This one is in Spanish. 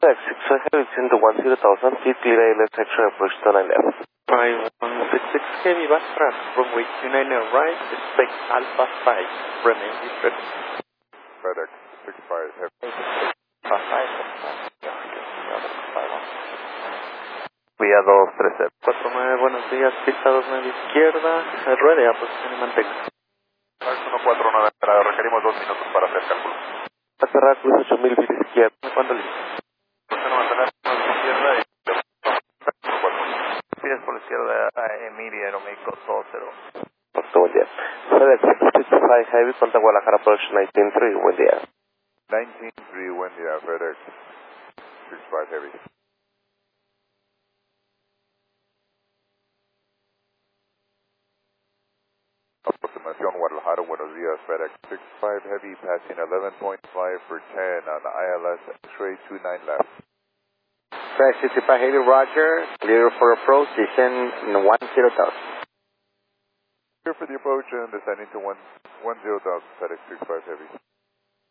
FedEx 65 Heavy, it's into 10,000 feet, clear ALS extra approach to 9 left. 5166 Heavy, backtrack, runway 29 right, expect Alpha 5, remain with FedEx 65 Heavy. Alpha 5, Vía 237. 49, buenos días, pista 29 izquierda, ruede a posición y mantenga. 149, requerimos 2 minutos para hacer cálculo. A cerrar cruz 8000 feet izquierda. ¿Cuándo listo? Izquierda y... Tienes por la izquierda a Emilia, Aeroméxico 20. Buen día. FedEx 65 Heavy, Santa Guadalajara approach 193, buen día. 193, buen día, FedEx 65 Heavy. Aproximación Guadalajara, buenos días, FedEx 65 Heavy, passing 11.5 for 10 on ILS X-ray 29 left. FedEx 65 Heavy, roger, clear for approach, descend 10,000. Clear for the approach and descending to 10,000, FedEx 65 Heavy.